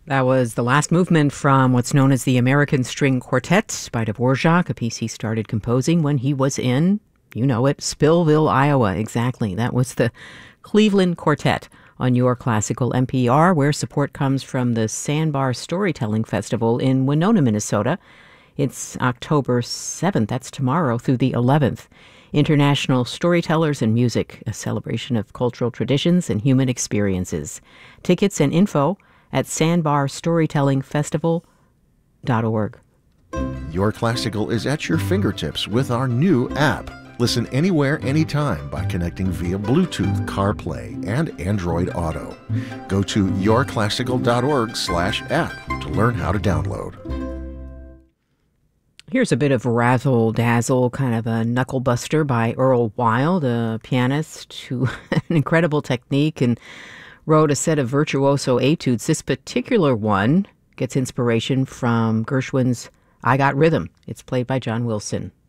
That was the last movement from what's known as the American String Quartet by Dvorak, a piece he started composing when he was in, you know it, Spillville, Iowa. Exactly. That was the Cleveland Quartet on Your Classical NPR, where support comes from the Sandbar Storytelling Festival in Winona, Minnesota. It's October 7th, that's tomorrow, through the 11th. International Storytellers and Music, a celebration of cultural traditions and human experiences. Tickets and info at sandbarstorytellingfestival.org. Your Classical is at your fingertips with our new app. Listen anywhere, anytime by connecting via Bluetooth, CarPlay, and Android Auto. Go to yourclassical.org/app to learn how to download. Here's a bit of razzle-dazzle, kind of a knuckle-buster by Earl Wild, a pianist who had an incredible technique and wrote a set of virtuoso etudes. This particular one gets inspiration from Gershwin's I Got Rhythm. It's played by John Wilson.